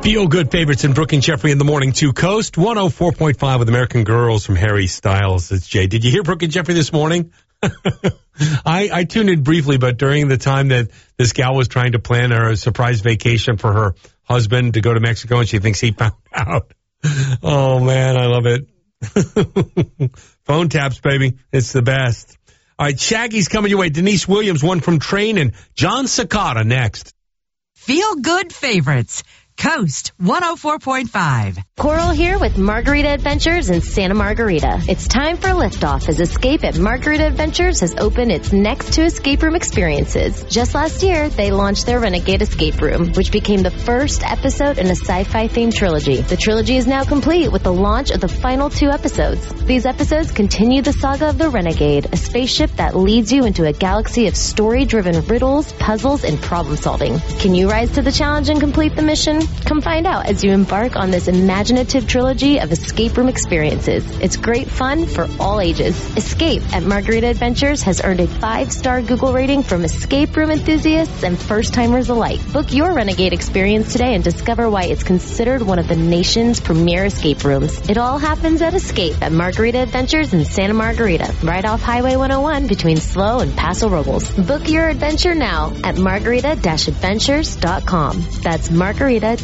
Feel good favorites in Brooke and Jeffrey in the morning to Coast 104.5 with American Girls from Harry Styles. It's Jay. Did you hear Brooke and Jeffrey this morning? I tuned in briefly, but during the time that this gal was trying to plan a surprise vacation for her husband to go to Mexico, and she thinks he found out. Oh, man, I love it. Phone taps, baby. It's the best. All right, Shaggy's coming your way. Denise Williams, one from Train, and John Cicada next. Feel good favorites. Coast 104.5. Coral here with Margarita Adventures in Santa Margarita. It's time for liftoff as Escape at Margarita Adventures has opened its next 2 escape room experiences. Just last year, they launched their Renegade Escape Room, which became the first episode in a sci-fi themed trilogy. The trilogy is now complete with the launch of the final 2 episodes. These episodes continue the saga of the Renegade, a spaceship that leads you into a galaxy of story-driven riddles, puzzles, and problem solving. Can you rise to the challenge and complete the mission? Come find out as you embark on this imaginative trilogy of escape room experiences. It's great fun for all ages. Escape at Margarita Adventures has earned a 5-star Google rating from escape room enthusiasts and first-timers alike. Book your Renegade experience today and discover why it's considered one of the nation's premier escape rooms. It all happens at Escape at Margarita Adventures in Santa Margarita, right off Highway 101 between SLO and Paso Robles. Book your adventure now at margarita-adventures.com. That's margarita-adventures.com.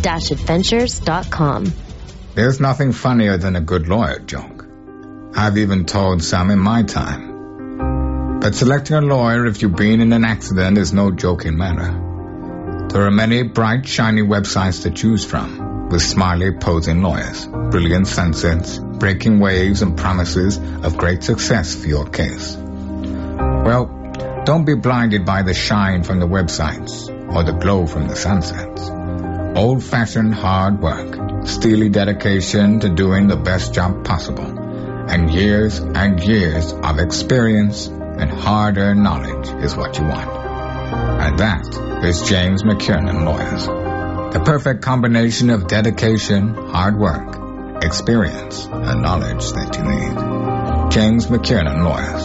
There's nothing funnier than a good lawyer joke. I've even told some in my time. But selecting a lawyer if you've been in an accident is no joking matter. There are many bright, shiny websites to choose from, with smiley, posing lawyers, brilliant sunsets, breaking waves, and promises of great success for your case. Well, don't be blinded by the shine from the websites or the glow from the sunsets. Old-fashioned hard work, steely dedication to doing the best job possible, and years of experience and hard-earned knowledge is what you want. And that is James McKiernan Lawyers. The perfect combination of dedication, hard work, experience, and knowledge that you need. James McKiernan Lawyers.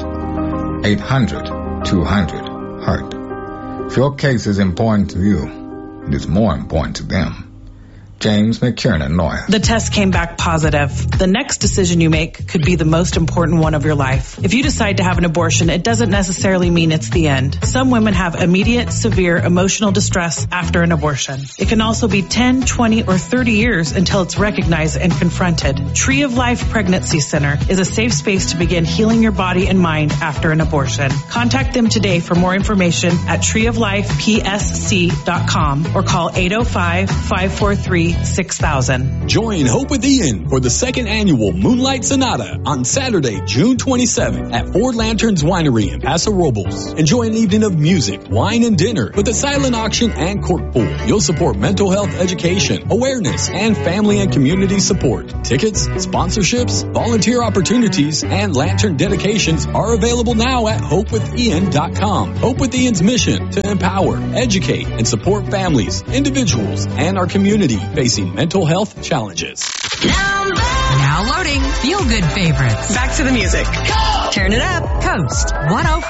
800-200-HURT. If your case is important to you, it is more important to them. James McKiernan Lawyers. The test came back positive. The next decision you make could be the most important one of your life. If you decide to have an abortion, it doesn't necessarily mean it's the end. Some women have immediate, severe emotional distress after an abortion. It can also be 10, 20, or 30 years until it's recognized and confronted. Tree of Life Pregnancy Center is a safe space to begin healing your body and mind after an abortion. Contact them today for more information at treeoflifepsc.com or call 805-543-6000. Join Hope with Ian for the second annual Moonlight Sonata on Saturday, June 27th at Four Lanterns Winery in Paso Robles. Enjoy an evening of music, wine, and dinner with a silent auction and cork pool. You'll support mental health education, awareness, and family and community support. Tickets, sponsorships, volunteer opportunities, and lantern dedications are available now at hopewithian.com. Hope with Ian's mission to empower, educate, and support families, individuals, and our community facing mental health challenges. Now loading Feel Good favorites. Back to the music. Turn it up. Coast 104.